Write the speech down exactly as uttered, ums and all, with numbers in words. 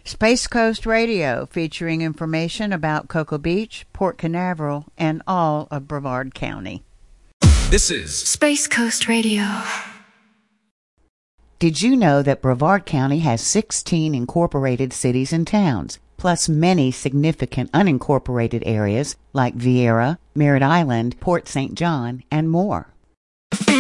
Space Coast Radio, featuring information about Cocoa Beach, Port Canaveral, and all of Brevard County. This is Space Coast Radio. Did you know that Brevard County has sixteen incorporated cities and towns, plus many significant unincorporated areas like Vieira, Merritt Island, Port Saint John, and more?